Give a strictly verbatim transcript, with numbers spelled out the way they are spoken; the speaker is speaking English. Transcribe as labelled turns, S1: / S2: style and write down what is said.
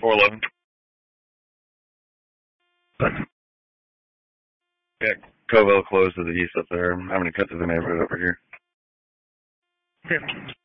S1: four eleven. Yeah, Covell closed to the east up there. I'm having to cut to the neighborhood over here.
S2: Okay.